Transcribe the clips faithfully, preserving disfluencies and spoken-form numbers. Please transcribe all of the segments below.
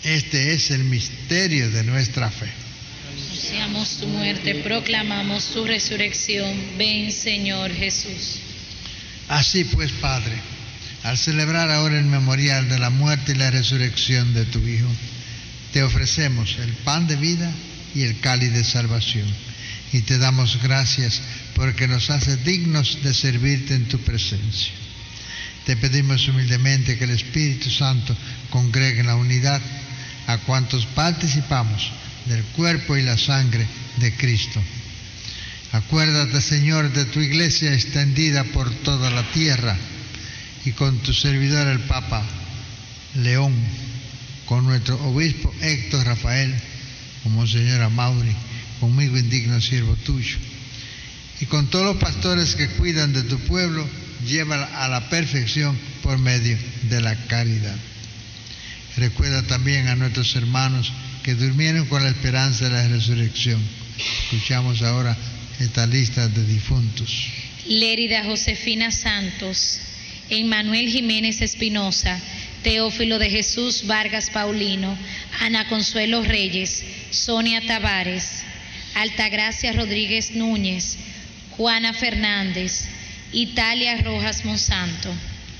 Este es el misterio de nuestra fe. Anunciamos tu muerte, proclamamos tu resurrección. Ven, Señor Jesús. Así pues, Padre, al celebrar ahora el memorial de la muerte y la resurrección de tu Hijo, te ofrecemos el pan de vida y el cáliz de salvación. Y te damos gracias porque nos haces dignos de servirte en tu presencia. Te pedimos humildemente que el Espíritu Santo congregue en la unidad a cuantos participamos del cuerpo y la sangre de Cristo. Acuérdate, Señor, de tu iglesia extendida por toda la tierra y con tu servidor el Papa León, con nuestro obispo Héctor Rafael, con Monseñor Amaury, conmigo indigno siervo tuyo, y con todos los pastores que cuidan de tu pueblo, llévala a la perfección por medio de la caridad. Recuerda también a nuestros hermanos que durmieron con la esperanza de la resurrección. Escuchamos ahora esta lista de difuntos. Lérida Josefina Santos, Emmanuel Jiménez Espinosa, Teófilo de Jesús Vargas Paulino, Ana Consuelo Reyes, Sonia Tavares, Altagracia Rodríguez Núñez, Juana Fernández, Italia Rojas Monsanto.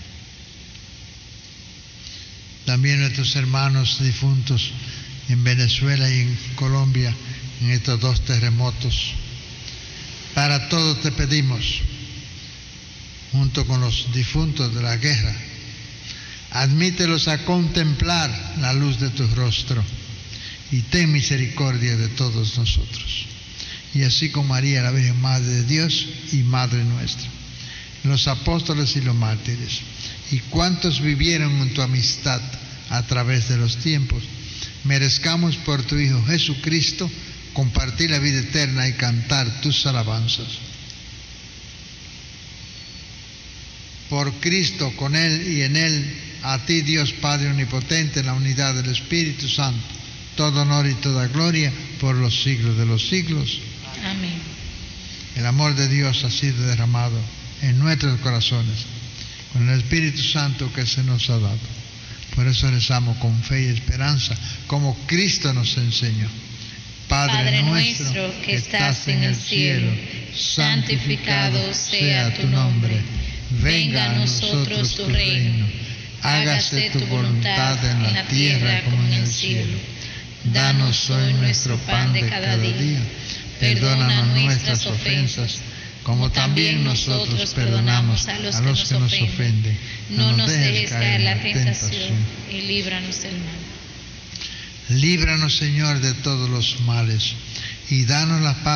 También nuestros hermanos difuntos en Venezuela y en Colombia en estos dos terremotos. Para todos te pedimos, junto con los difuntos de la guerra, admítelos a contemplar la luz de tu rostro y ten misericordia de todos nosotros. Y así con María, la Virgen Madre de Dios y Madre nuestra, los apóstoles y los mártires, y cuantos vivieron en tu amistad a través de los tiempos, merezcamos por tu Hijo Jesucristo compartir la vida eterna y cantar tus alabanzas. Por Cristo, con Él y en Él, a ti Dios Padre Omnipotente, en la unidad del Espíritu Santo, todo honor y toda gloria por los siglos de los siglos. Amén. El amor de Dios ha sido derramado en nuestros corazones con el Espíritu Santo que se nos ha dado. Por eso rezamos con fe y esperanza, como Cristo nos enseñó. Padre, Padre nuestro, nuestro que estás en el cielo, santificado sea tu nombre. Venga a nosotros tu reino. Hágase tu voluntad en la tierra como en el cielo. Danos hoy nuestro pan de cada día. Perdónanos nuestras ofensas, como también nosotros perdonamos a los que nos ofenden. No nos dejes caer en la tentación y líbranos del mal. Líbranos, Señor, de todos los males y danos la paz